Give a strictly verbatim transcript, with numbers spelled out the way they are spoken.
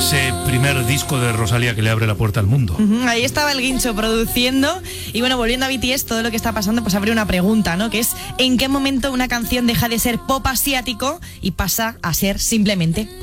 ese primer disco de Rosalía que le abre la puerta al mundo. Uh-huh, ahí estaba el Guincho produciendo. Y bueno, volviendo a B T S, todo lo que está pasando, pues abre una pregunta, ¿no? Que es, ¿en qué momento una canción deja de ser pop asiático y pasa a ser simplemente